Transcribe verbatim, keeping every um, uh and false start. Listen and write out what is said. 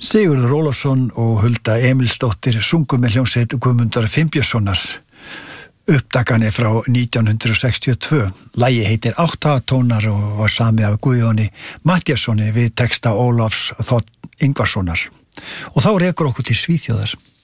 Sigurður Ólafsson og Hulda Emilsdóttir sungu með hljómsveit Guðmundar Finnbjörnssonar. Upptakan er frá nítján hundruð sextíu og tvö. Lagið heitir Áttatónar og var samið af Guðjóni Matthíassoni við texta Ólafs Þ. Ingvarssonar. Og þá rekur okkur til Svíþjóðar.